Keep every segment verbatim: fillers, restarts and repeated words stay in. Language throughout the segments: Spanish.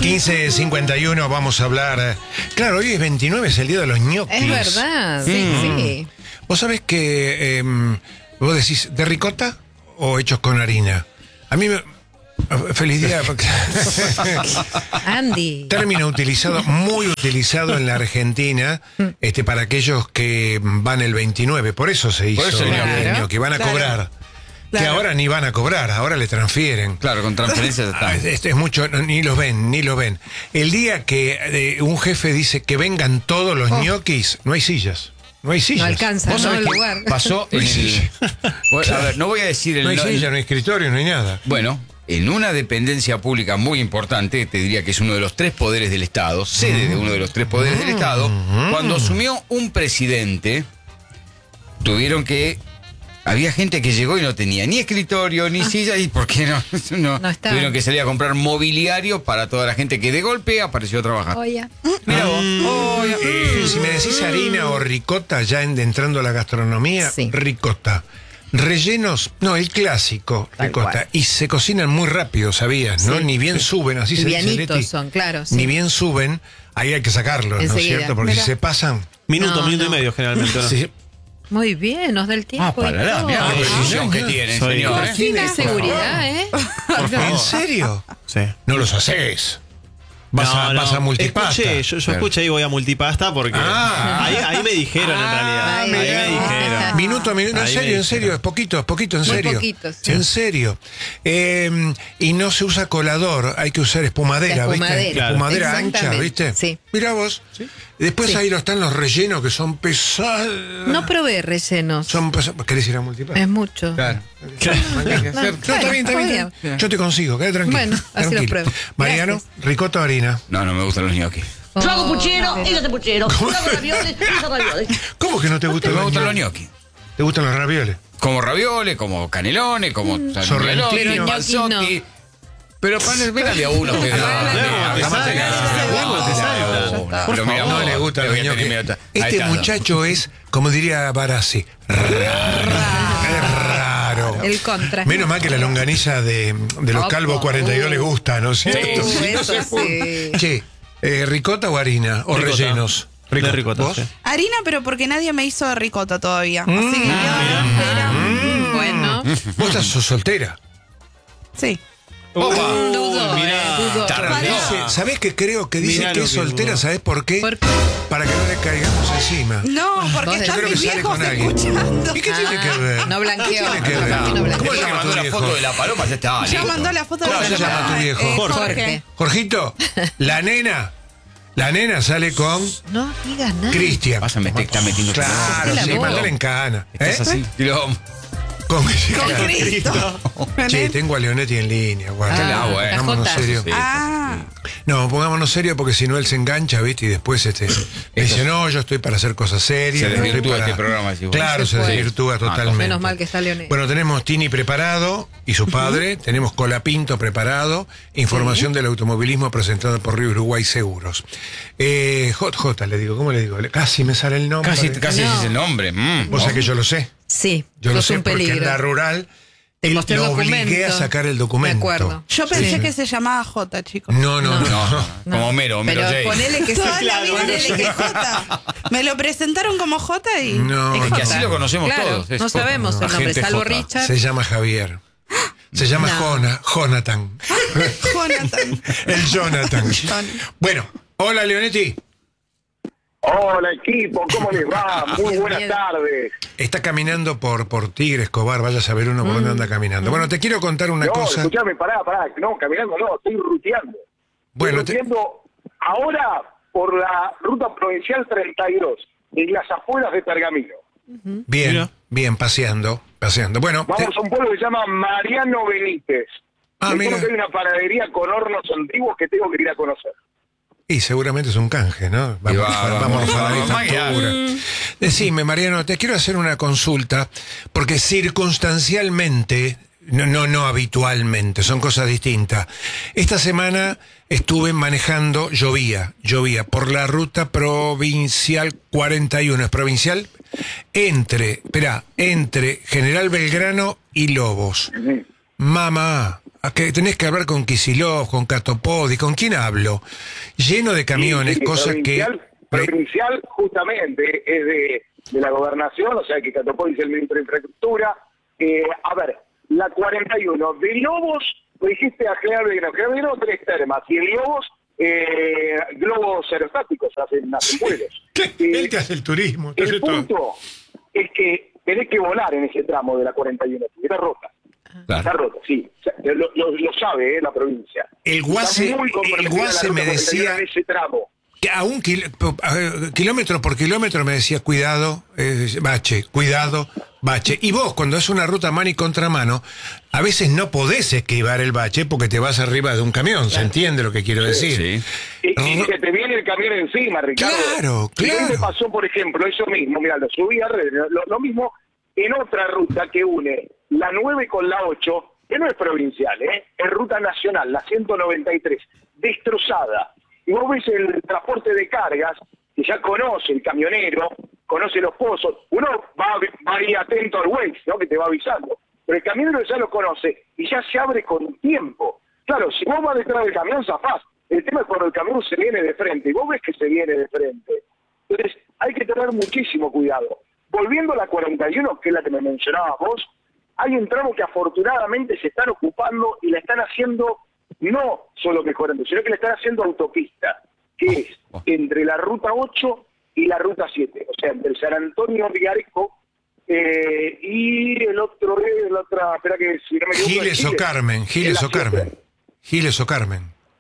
quince cincuenta y uno, vamos a hablar. Claro, hoy es veintinueve, es el día de los ñoquis. Es verdad, sí, mm. sí. Vos sabés que, eh, vos decís, ¿de ricota o hechos con harina? A mí me... Feliz día. Andy. Término utilizado, muy utilizado en la Argentina, este, para aquellos que van el veintinueve. Por eso se hizo. Por eso, claro, que van a claro. cobrar. Claro. Que ahora ni van a cobrar, ahora le transfieren. Claro, con transferencias está. Este es mucho, ni lo ven, ni lo ven. El día que eh, un jefe dice que vengan todos los oh. ñoquis, no hay sillas. No hay sillas. No alcanza, no el lugar. Pasó en el... Bueno, a ver, no voy a decir el... No hay silla, no hay escritorio, no hay nada. Bueno, en una dependencia pública muy importante, te diría que es uno de los tres poderes del Estado, sede de uno de los tres poderes del Estado, cuando asumió un presidente, tuvieron que... Había gente que llegó y no tenía ni escritorio, ni ah. silla, y ¿por qué no? no, no tuvieron que salir a comprar mobiliario para toda la gente que de golpe apareció a trabajar. Oye. Mira vos. Mm. Oh, eh, si me decís harina o ricota, ya en, entrando a la gastronomía, sí. ricota. Rellenos, no, el clásico, tal ricota. Cual. Y se cocinan muy rápido, ¿sabías? ¿No? Sí. Ni bien suben, así se dice. Son, claro. Sí. Ni bien suben, ahí hay que sacarlos, ¿no es cierto? Porque Mira. si se pasan... Minuto, no, minuto no. y medio generalmente, ¿no? Sí. Muy bien, nos da el tiempo. Ah, para la mira qué precisión que tiene, señor. Tiene seguridad, ¿eh? ¿En serio? Sí. No los haces. Vas, no, a, no. vas a multipasta. Escuché, yo, yo escuché y voy a multipasta porque ah. ahí, ahí me dijeron en realidad. Ahí, ahí me dijeron. Minuto a minuto. En serio, en serio, es poquito, es poquito, en Muy serio. Poquito, sí. En serio. Eh, y no se usa colador, hay que usar espumadera, espumadera. ¿viste? Claro. Espumadera ancha, ¿viste? Sí. Mirá vos. ¿Sí? Después sí. ahí lo están los rellenos que son pesados. No probé rellenos. Son pesados. ¿Querés ir a multipasta? Es mucho. Claro. Claro. No, no, está bien, está bien, está bien. Yo te consigo, quédate tranquilo. Bueno, así tranquilo. lo pruebo. Mariano, Gracias. ricota o harina. No, no me gustan los ñoquis. Oh, yo hago puchero, pero... ella hace puchero. Yo hago ravioles, ella hace ravioles. ¿Cómo que no te gustan me los gustan los ñoquis? ñoquis? ¿Te gustan los ravioles? Como ravioles, como canelones, como Mm. Sorrentino, panzotti. Pero panel, pégale a uno. No le gusta los ñoquis. Este muchacho es, como diría Barassi, raro. El contra. Menos mal que la longaniza de, de los Calvos cuarenta y dos le gusta, ¿no es cierto? Uh, eso sí. Che, eh, ¿ricota o harina? ¿O Ricota. rellenos? Ricota. De ricota, ¿Vos? sí. Harina, pero porque nadie me hizo ricota todavía. Mm. Así que yo era... Mm. Bueno. ¿Vos estás soltera? Sí. Opa. Uh, dudo, mirá. eh, dudo. Dice, ¿sabés qué creo que dice Mirá que lo es que soltera? dudo. ¿Sabés por qué? ¿Por qué? Para que no le caigamos encima. No, porque Vos están creo que mis sale viejos con alguien. escuchando. ¿Y qué tiene que ver? No blanqueó. ¿Qué tiene que ver? No blanqueó. ¿Cómo se Ya llama mandó tu la viejo? foto de la paloma, ya está. Ya listo. mandó la foto ¿Cómo de se la llama tu paloma. viejo? Eh, Jorge. Jorge. Jorgito, la nena, la nena sale con No digas nada. Cristian. Pásame, te está metiendo Claro, la sí, voz. mandale en cana. ¿Eh? Estás así. Quilombo. Con, Con Cristo. Che, tengo a Leonetti en línea, guarda. Ah, bueno. Pongámonos Jota. serio. Sí. Ah, No, pongámonos serio porque si no él se engancha, ¿viste? Y después este me dice, no, yo estoy para hacer cosas serias. Se no estoy desvirtúa para... este programa, decís vos. Claro, No se, se puede. desvirtúa totalmente. Menos mal que está Leonetti. Bueno, tenemos Tini preparado y su padre, tenemos Colapinto preparado, información del automovilismo presentada por Río Uruguay Seguros. Eh, J J, le digo, ¿cómo le digo? Casi me sale el nombre. Casi, casi No. dice el nombre. Mm, Vos no. sabés que yo lo sé. Sí, Yo lo sos sé un porque peligro. en la rural Te él mostré el lo obligué documento. a sacar el documento. Me acuerdo. yo pensé Sí. que se llamaba J, chicos. No, no, no. No, no, como Homero, Homero Pero J. ponele que Toda sea la claro. vida ponele que J. Me lo presentaron como J y... No, es Es no. que así lo conocemos Claro, todos. es no J. sabemos el nombre, Agente salvo J. Richard. Se llama Javier. Se llama No. Jona, Jonathan. Jonathan. El Jonathan. Bueno, hola Leonetti. Hola equipo, ¿cómo les va? Muy buenas Bien. tardes. Está caminando por, por Tigre, Escobar, vaya a saber uno por dónde anda caminando. Bueno, te quiero contar una No, cosa. escuchame, pará, pará. No, caminando no, estoy ruteando. Bueno, estoy te- ruteando ahora por la ruta provincial treinta y dos, en las afueras de Pergamino. Bien, Mira. bien, paseando, paseando. Bueno, Vamos te- a un pueblo que se llama Mariano Benítez. Ah, Me mira. dijeron que hay una panadería con hornos antiguos que tengo que ir a conocer. y seguramente es un canje, ¿no? Y Vamos, va, vamos, vamos, vamos, vamos, factura. Decime, Mariano, te quiero hacer una consulta, porque circunstancialmente, no, no, no habitualmente, son cosas distintas. Esta semana estuve manejando, llovía, llovía, por la ruta provincial cuarenta y uno, es provincial, entre, espera, entre General Belgrano y Lobos. Mamá, a que tenés que hablar con Kicillof, con Catopodi, ¿con quién hablo? Lleno de camiones, Sí, sí, cosas provincial, que... Provincial, justamente, es de, de la gobernación, o sea que Catopodi es el ministro de Infraestructura. Eh, a ver, la cuarenta y uno, de Lobos, lo dijiste a General Belgrano, General Belgrano tres termas, y en Lobos, eh, globos aerostáticos, hacen, hacen vuelos. ¿Qué? Eh, Él te hace el turismo, te hace el todo. punto es que tenés que volar en ese tramo de la cuarenta y uno, porque está rota. Claro. Está rota, sí. O sea, lo, lo, lo sabe eh, la provincia. El Guase, Está muy el comprometida Guase la me ruta cuarenta y uno decía... en ese tramo. Que a un kil- a- kilómetro por kilómetro me decía, cuidado, eh, bache, cuidado, bache. Y vos, cuando es una ruta mano y contramano, a veces no podés esquivar el bache porque te vas arriba de un camión, ¿se entiende lo que quiero decir? Sí. Y, y se te viene el camión encima, Ricardo. Claro, Y hoy claro. me pasó, por ejemplo, eso mismo, mira, lo subí a redes, lo, lo mismo en otra ruta que une la nueve con la ocho, que no es provincial, ¿eh? Es ruta nacional, la ciento noventa y tres, destrozada. Y vos ves el transporte de cargas, que ya conoce el camionero, conoce los pozos, uno va, va ahí atento al Waze, ¿no? Que te va avisando. Pero el camionero ya lo conoce y ya se abre con tiempo. Claro, si vos vas detrás del camión, zafás. El tema es cuando el camión se viene de frente, y vos ves que se viene de frente. Entonces, hay que tener muchísimo cuidado. Volviendo a la cuarenta y uno, que es la que me mencionabas vos, hay un tramo que afortunadamente se están ocupando y la están haciendo no solo mejorando, sino que la están haciendo autopista, que es entre la ruta ocho y la ruta siete, o sea, entre San Antonio Viarejo eh, y el otro es la otra, espera que si no me equivoco, es Giles o Carmen, es Giles la o Carmen. siete. Giles o Carmen.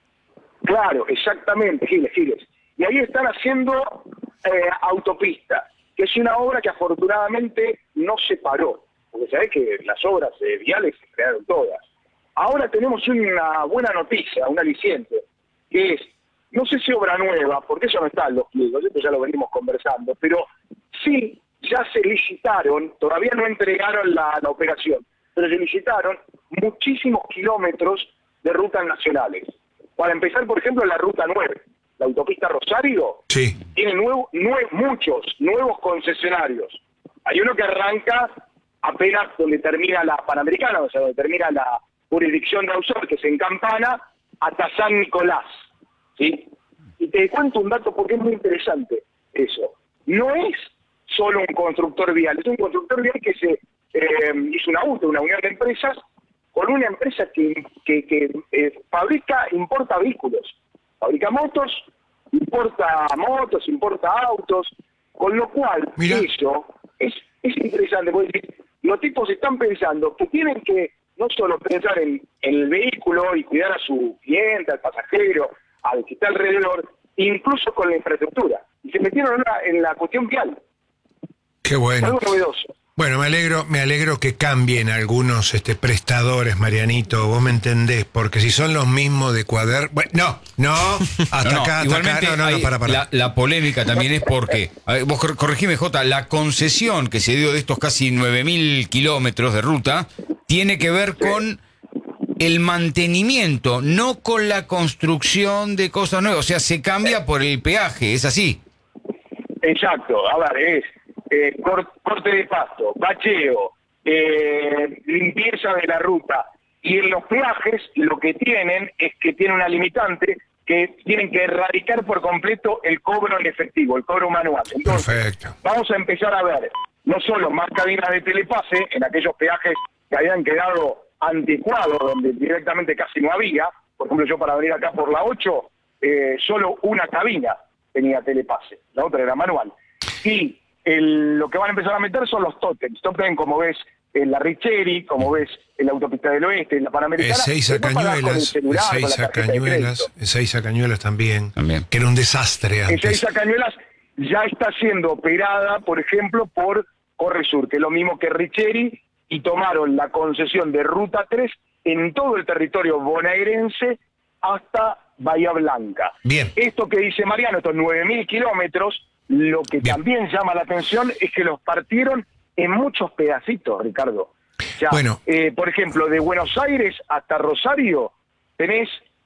Claro, exactamente, Giles, Giles. Y ahí están haciendo eh, autopista, que es una obra que afortunadamente no se paró, porque sabés que las obras eh, viales se crearon todas. Ahora tenemos una buena noticia, un aliciente, que es, no sé si obra nueva, porque eso no está en los pliegos, esto ya lo venimos conversando, pero sí ya se licitaron, todavía no entregaron la, la operación, pero se licitaron muchísimos kilómetros de rutas nacionales. Para empezar, por ejemplo, la ruta nueve, la autopista Rosario, Sí. tiene nuevo, nue- muchos nuevos concesionarios. Hay uno que arranca apenas donde termina la Panamericana, o sea, donde termina la jurisdicción de Ausol, que se encampana, hasta San Nicolás, ¿sí? Y te cuento un dato porque es muy interesante eso. No es solo un constructor vial, es un constructor vial que se eh, hizo una U T E, una unión de empresas, con una empresa que, que, que eh, fabrica, importa vehículos, fabrica motos, importa motos, importa autos, con lo cual Mira. eso es, es interesante, porque los tipos están pensando que tienen que no solo pensar en, en el vehículo y cuidar a su cliente, al pasajero, al que está alrededor, incluso con la infraestructura. Y se metieron en la, en la cuestión vial. Qué Es bueno. algo novedoso. Bueno, me alegro, me alegro que cambien algunos este, prestadores, Marianito, vos me entendés, porque si son los mismos de cuader... Bueno, no, no, hasta No, no, acá, hasta igualmente acá, no, no, no, hay- para, para. La, la polémica también es porque, a ver, vos cor- corregime, Jota, la concesión que se dio de estos casi nueve mil kilómetros de ruta tiene que ver con el mantenimiento, no con la construcción de cosas nuevas. O sea, se cambia por el peaje, ¿es así? Exacto, a ver, es eh, cor- corte de pasto, bacheo, eh, limpieza de la ruta. Y en los peajes lo que tienen es que tienen una limitante que tienen que erradicar por completo el cobro en efectivo, el cobro manual. Entonces, Perfecto. vamos a empezar a ver no solo más cabinas de telepase en aquellos peajes que habían quedado anticuados, donde directamente casi no había. Por ejemplo, yo para venir acá por la ocho, eh, solo una cabina tenía telepase, la otra era manual. Y el, lo que van a empezar a meter son los tótems. Tótem, como ves, en la Richeri, como ves, en la autopista del oeste, en la Panamericana. Ezeiza Después pagás con el Cañuelas, celular, con la Ezeiza tarjeta de Cañuelas, crédito. Ezeiza Cañuelas también, También. que era un desastre antes. Ezeiza Cañuelas ya está siendo operada, por ejemplo, por Corresur, que es lo mismo que Richeri, y tomaron la concesión de Ruta tres en todo el territorio bonaerense hasta Bahía Blanca. Bien. Esto que dice Mariano, estos nueve mil kilómetros, lo que Bien. también llama la atención es que los partieron en muchos pedacitos, Ricardo. O sea, Bueno. eh, por ejemplo, de Buenos Aires hasta Rosario tenés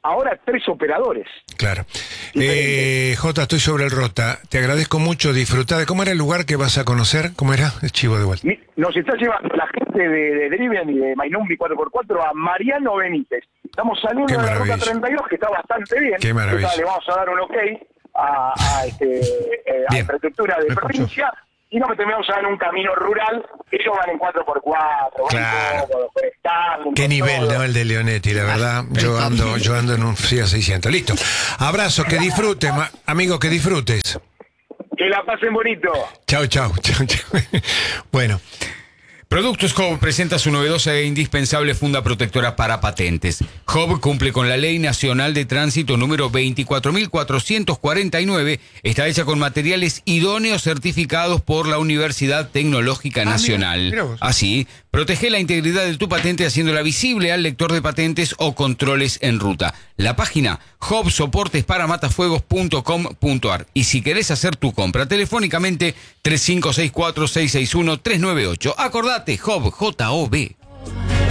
ahora tres operadores. Claro. Eh, Jota, estoy sobre el Rota. Te agradezco mucho. Disfrutá de cómo era el lugar que vas a conocer. ¿Cómo era? El chivo de vuelta. Mi- Nos está llevando la gente de, de Driven y de Mainumbi cuatro por cuatro a Mariano Benítez. Estamos saliendo Qué de la maravilla. ruta treinta y dos, que está bastante bien. Qué maravilla. Esta le vamos a dar un ok a, a, este, eh, a Bien. la prefectura de Me escucho. provincia. Y nos metemos a en un camino rural. Ellos van en cuatro por cuatro, van Claro. cómodos, están, Qué con nivel, todo. ¿no? El de Leonetti, la verdad. Yo ando, yo ando en un Fiat seiscientos. Listo. Abrazo, que disfrutes, ma- amigo, que disfrutes. Que la pasen bonito. Chao, chao, chao, chao. Bueno. Productos Job presenta su novedosa e indispensable funda protectora para patentes. Job cumple con la Ley Nacional de Tránsito número veinticuatro mil cuatrocientos cuarenta y nueve. Está hecha con materiales idóneos certificados por la Universidad Tecnológica Nacional. mira, mira vos. Así, protege la integridad de tu patente haciéndola visible al lector de patentes o controles en ruta. La página job soportes para matafuegos punto com punto ar. Y si querés hacer tu compra telefónicamente, tres cinco seis cuatro seis seis uno tres nueve ocho. Acordate, Job, J O B.